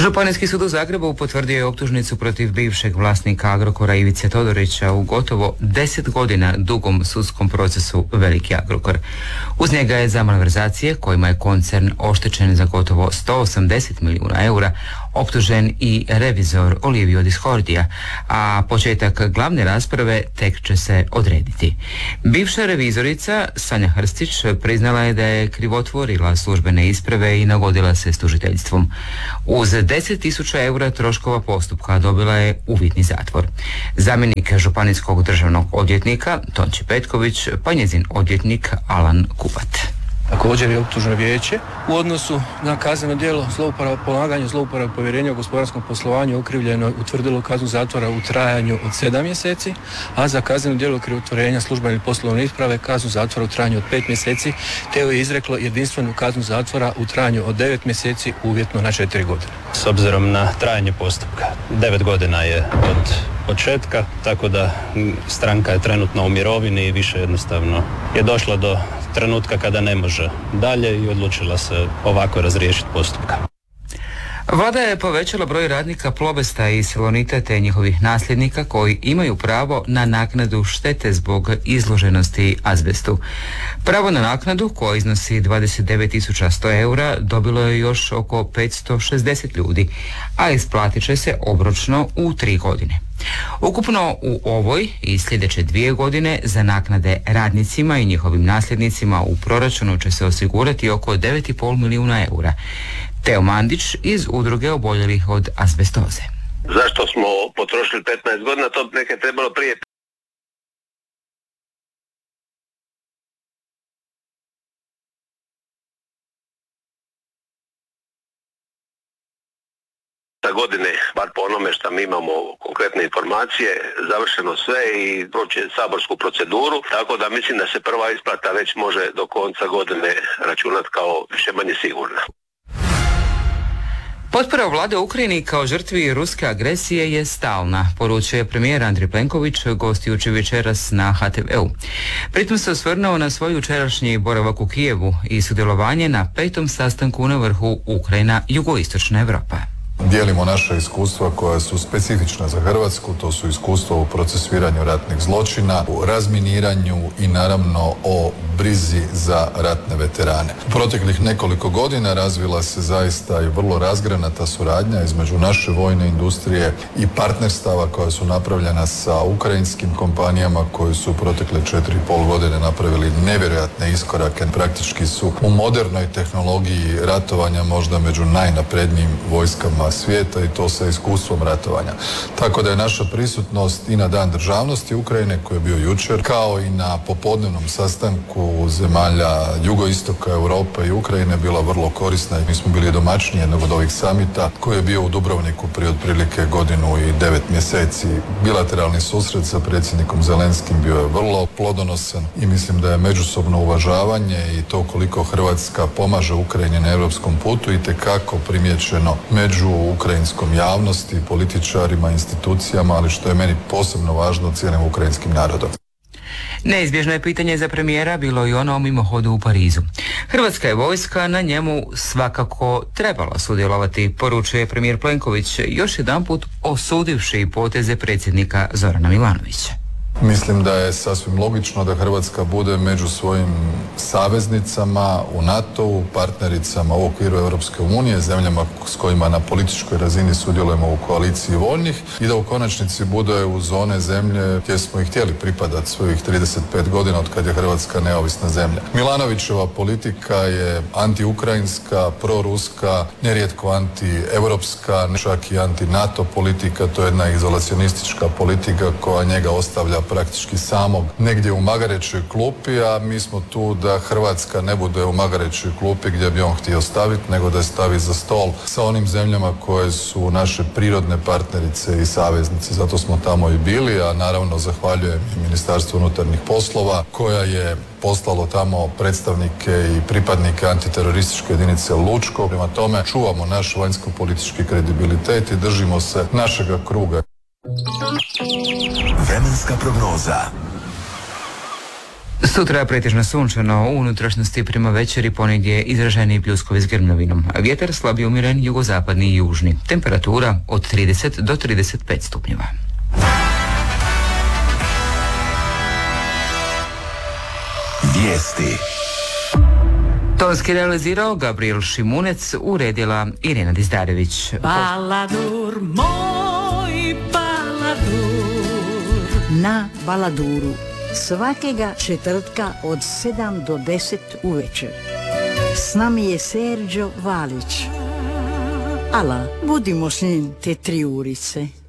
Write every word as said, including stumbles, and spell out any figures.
Županijski sud u Zagrebu potvrdio je optužnicu protiv bivšeg vlasnika Agrokora Ivice Todorića u gotovo deset godina dugom sudskom procesu Veliki Agrokor. Uz njega je za malverzacije kojima je koncern oštećen za gotovo sto osamdeset milijuna eura optužen i revizor Olivio Discordia, a početak glavne rasprave tek će se odrediti. Bivša revizorica Sanja Hrstić priznala je da je krivotvorila službene isprave i nagodila se s tužiteljstvom. Uz deset tisuća eura troškova postupka dobila je uvjetni zatvor. Zamjenik županijskog državnog odvjetnika Tonči Petković pa njezin odvjetnik Alan Kupat. Također je optužno vijeće u odnosu na kazneno djelo zlouporaba polaganja zlouporabe povjerenja u gospodarskom poslovanju okrivljeno utvrdilo kaznu zatvora u trajanju od sedam mjeseci, a za kazneno djelo krivotvorenja službene poslovne isprave kaznu zatvora u trajanju od pet mjeseci, te je izreklo jedinstvenu kaznu zatvora u trajanju od devet mjeseci uvjetno na četiri godine. S obzirom na trajanje postupka, devet godina je od početka, tako da stranka je trenutno u mirovini i više jednostavno je došla do trenutka kada ne može dalje i odlučila se ovako razriješiti postupka. Vlada je povećala broj radnika Plobesta i Salonita te njihovih nasljednika koji imaju pravo na naknadu štete zbog izloženosti azbestu. Pravo na naknadu, koja iznosi dvadeset devet tisuća sto eura, dobilo je još oko petsto šezdeset ljudi, a isplatit će se obročno u tri godine. Ukupno u ovoj i sljedeće dvije godine za naknade radnicima i njihovim nasljednicima u proračunu će se osigurati oko devet i pol milijuna eura. Teo Mandić iz udruge oboljelih od azbestoze. Zašto smo potrošili petnaest godina, to neke trebalo prije godine, bar po onome što mi imamo konkretne informacije, završeno sve i proći saborsku proceduru, tako da mislim da se prva isplata već može do konca godine računati kao više manje sigurna. Potpora vlade Ukrajini kao žrtvi ruske agresije je stalna, poručio je premijer Andrej Plenković gostujući večeras na ha te ve-u. Pritom se osvrnuo na svoj jučerašnji boravak u Kijevu i sudjelovanje na petom sastanku na vrhu Ukrajina jugoistočna Europa. Dijelimo naša iskustva koja su specifična za Hrvatsku, to su iskustva u procesuiranju ratnih zločina, u razminiranju i naravno o brizi za ratne veterane. U proteklih nekoliko godina razvila se zaista i vrlo razgranata suradnja između naše vojne industrije i partnerstava koja su napravljena sa ukrajinskim kompanijama koji su u protekle četiri i pol godine napravili nevjerojatne iskorake. Praktički su u modernoj tehnologiji ratovanja možda među najnaprednijim vojskama svijeta i to sa iskustvom ratovanja. Tako da je naša prisutnost i na Dan državnosti Ukrajine koji je bio jučer, kao i na popodnevnom sastanku zemalja jugoistoka Europe i Ukrajine bila vrlo korisna i mi smo bili domaćini jednog od ovih samita koji je bio u Dubrovniku prije otprilike godinu i devet mjeseci. Bilateralni susret sa predsjednikom Zelenskim bio je vrlo plodonosan i mislim da je međusobno uvažavanje i to koliko Hrvatska pomaže Ukrajini na europskom putu itekako primijećeno među ukrajinskom javnosti, političarima, institucijama, ali što je meni posebno važno, cijelim ukrajinskim narodom. Neizbježno je pitanje za premijera bilo i ono o mimohodu u Parizu. Hrvatska je vojska na njemu svakako trebala sudjelovati, poručuje premijer Plenković, još jedanput osudivši poteze predsjednika Zorana Milanovića. Mislim da je sasvim logično da Hrvatska bude među svojim saveznicama u NATO-u, partnericama u okviru Europske unije, zemljama s kojima na političkoj razini sudjelujemo u koaliciji voljnih i da u konačnici bude uz one zemlje gdje smo i htjeli pripadati svojih trideset pet godina od kad je Hrvatska neovisna zemlja. Milanovićeva politika je anti-ukrajinska, proruska, nerijetko anti-europska, čak i anti-NATO politika, to je jedna izolacionistička politika koja njega ostavlja praktički samog negdje u magarećoj klupi, a mi smo tu da Hrvatska ne bude u magarećoj klupi gdje bi on htio staviti, nego da je stavi za stol sa onim zemljama koje su naše prirodne partnerice i saveznice. Zato smo tamo i bili, a naravno zahvaljujem i Ministarstvu unutarnjih poslova koja je poslalo tamo predstavnike i pripadnike antiterorističke jedinice Lučko. Prema tome čuvamo naš vanjsko-politički kredibilitet i držimo se našega kruga. Vremenska prognoza. Sutra pretežno sunčano, u unutrašnjosti prema večeri ponegdje izraženi pljuskovi s grmljavinom. Vjetar slabije umiren, jugozapadni i južni. Temperatura od trideset do trideset pet stupnjeva. Vijesti. Tonski realizirao Gabriel Šimunec, uredila Irena Dizdarević. Baladur, moj Baladur. Na Baladuru svakega četvrtka od sedam do deset uvečer. S nami je Serđo Valić. Ala, budimo s njim te tri urice.